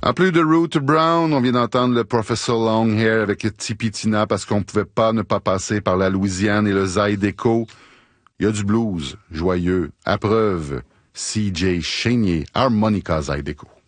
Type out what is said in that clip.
En plus de Rooter Brown, on vient d'entendre le Professor Longhair avec Tipi Tina parce qu'on pouvait pas ne pas passer par la Louisiane et le Zydeco. Il y a du blues, joyeux, à preuve, C.J. Chénier, Harmonica Zydeco.